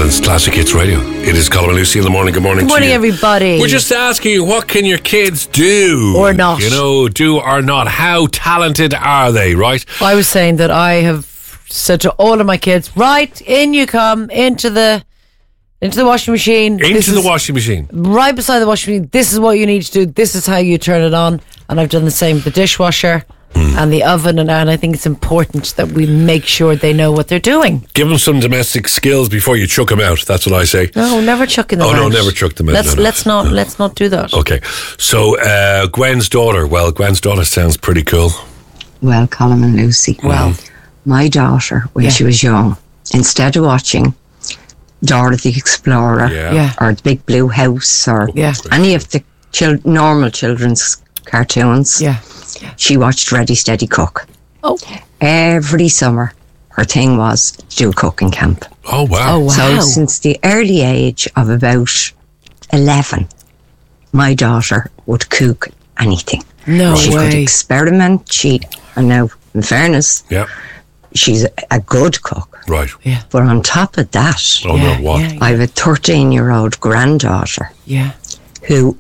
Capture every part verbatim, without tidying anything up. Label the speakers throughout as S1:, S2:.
S1: Ireland's Classic Hits Radio. It is Colin and Lucy in the morning. Good morning.
S2: Good morning,
S1: to you.
S2: everybody.
S1: We're just asking you, what can your kids do?
S2: Or not.
S1: You know, do or not. How talented are they, right?
S2: I was saying that I have said to all of my kids, right, in you come, into the into the washing machine.
S1: Into
S2: This
S1: the
S2: is
S1: washing machine.
S2: Right beside the washing machine. This is what you need to do. This is how you turn it on. And I've done the same with the dishwasher mm. and the oven. And, and I think it's important that we make sure they know what they're doing.
S1: Give them some domestic skills before you chuck them out. That's what I say.
S2: No, never chucking them
S1: oh,
S2: out.
S1: Oh, no, never chuck them out.
S2: Let's,
S1: no, no.
S2: let's, not, no. let's not do that.
S1: Okay. So, uh, Gwen's daughter. Well, Gwen's daughter sounds pretty cool.
S3: Well, Colin and Lucy.
S2: Well,
S3: my daughter, when
S2: yeah.
S3: she was young, instead of watching Dora the Explorer
S1: yeah.
S2: Yeah.
S3: or The Big Blue House or
S2: yeah.
S3: any of the chil- normal children's cartoons,
S2: yeah.
S3: she watched Ready Steady Cook.
S2: Oh.
S3: Every summer, her thing was to do a cooking camp.
S1: Oh, wow.
S2: Oh, wow.
S3: So since the early age of about eleven, my daughter would cook anything.
S2: No
S3: she
S2: way.
S3: could experiment. She, and now, in fairness,
S1: Yeah.
S3: she's a, a good cook.
S1: Right.
S2: Yeah.
S3: But on top of that,
S1: Oh,
S2: Yeah,
S1: no, what?
S2: yeah,
S3: I have a thirteen-year-old granddaughter
S2: Yeah.
S3: who,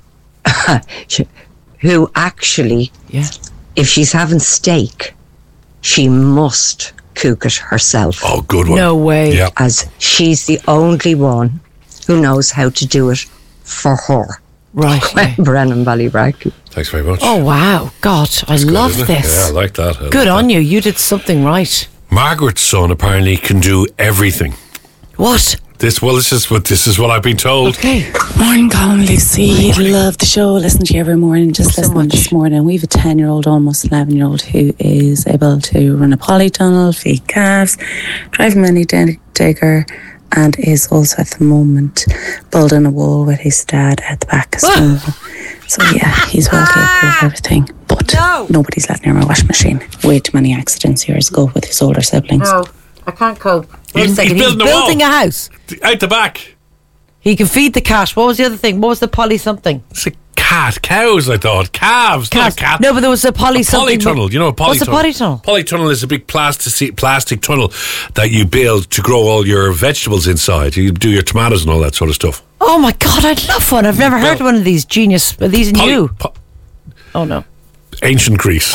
S3: who actually,
S2: Yeah.
S3: if she's having steak, she must cook it herself.
S1: Oh, good one.
S2: No way.
S1: Yeah.
S3: As she's the only one who knows how to do it for her.
S2: Right.
S3: Gwen Brennan Ballybracken.
S1: Thanks very much.
S2: Oh, wow. God, I
S1: Good,
S2: love
S1: isn't it?
S2: this.
S1: Yeah, I like that. I
S2: Good
S1: like
S2: on
S1: that.
S2: you. You did something right.
S1: Margaret's son apparently can do everything.
S2: What?
S1: This well, this is what this is what I've been told.
S2: Okay.
S4: Morning, Colin, Lucy. Love the show. Listen to you every morning. Just
S2: so
S4: listening
S2: much.
S4: this morning. We have a ten-year-old, almost eleven-year-old, who is able to run a polytunnel, feed calves, drive a mini digger, and is also at the moment building a wall with his dad at the back of school. So yeah, he's well capable of everything. But
S2: No.
S4: nobody's let near my washing machine. Way too many accidents years ago with his older siblings.
S2: No, I can't cope. Wait
S1: He's-
S2: a second.
S1: he's
S2: He's,
S1: building a
S2: building
S1: wall.
S2: a house.
S1: Out the back.
S2: He can feed the cat. What was the other thing? What was the poly something?
S1: It's a cat. Cows, I thought. Calves, not a cat.
S2: No, but there was a poly
S1: A
S2: something.
S1: polytunnel. You know a polytunnel?
S2: What's a polytunnel?
S1: Polytunnel is a big plastic plastic tunnel that you build to grow all your vegetables inside. You do your tomatoes and all that sort of stuff.
S2: Oh my God, I'd love one. I've never heard
S1: Well,
S2: one of these genius. Are these
S1: Poly-
S2: new?
S1: po-
S2: Oh no.
S1: ancient Greece.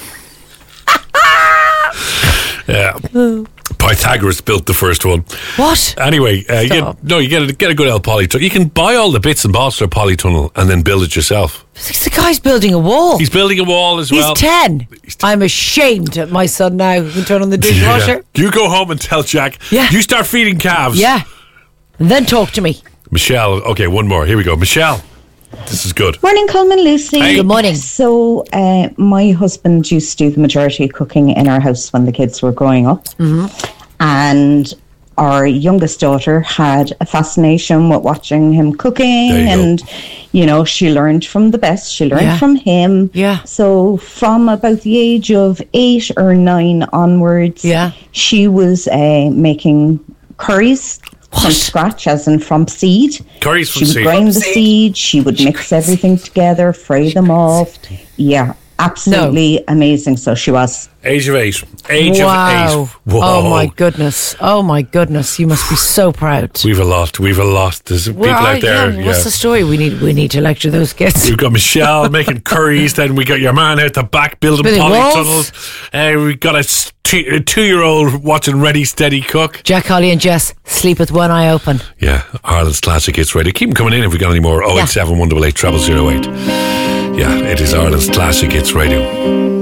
S1: Yeah. Pythagoras built the first one.
S2: What?
S1: Anyway, uh, you
S2: Stop.
S1: get, no, you get a, get a good old polytunnel. You can buy all the bits and bobs for a polytunnel and then build it yourself.
S2: The guy's building a wall.
S1: He's building a wall as
S2: He's
S1: well.
S2: ten.
S1: He's ten.
S2: I'm ashamed at my son now who can turn on the dishwasher.
S1: Yeah. You go home and tell Jack.
S2: Yeah.
S1: You start feeding calves.
S2: Yeah. And then talk to me.
S1: Michelle. Okay, one more. Here we go. Michelle. This is good.
S5: Morning, Coleman Lucy.
S1: Hey.
S2: Good morning.
S5: So, uh, my husband used to do the majority of cooking in our house when the kids were growing up. Mm-hmm. And our youngest daughter had a fascination with watching him cooking.
S1: There you go.
S5: And, you know, she learned from the best. She learned
S2: Yeah.
S5: from him.
S2: Yeah.
S5: So, from about the age of eight or nine onwards,
S2: Yeah.
S5: she was uh, making curries. From
S2: What?
S5: scratch, as in from seed.
S1: Curries from
S5: she would
S1: seed.
S5: grind the
S2: From seed.
S5: seed. She would mix everything together, fry them off. Yeah, absolutely amazing. So she was.
S1: Age of eight. Age
S2: wow.
S1: of eight. Whoa.
S2: Oh my goodness. Oh my goodness. You must be so proud.
S1: We've a lot. We've a lot. There's people
S2: Well,
S1: out there.
S2: yeah, What's
S1: yeah.
S2: the story? We need we need to lecture those kids.
S1: We've got Michelle making curries. Then we got your man out the back building
S2: Building
S1: polytunnels. Uh, we got a, s- two, a two-year-old watching Ready Steady Cook.
S2: Jack, Holly and Jess sleep with one eye open.
S1: Yeah, Ireland's Classic Hits Radio. Keep them coming in if we got any more. oh eight seven, one eight eight, zero zero zero eight. Yeah, it is Ireland's Classic Hits Radio.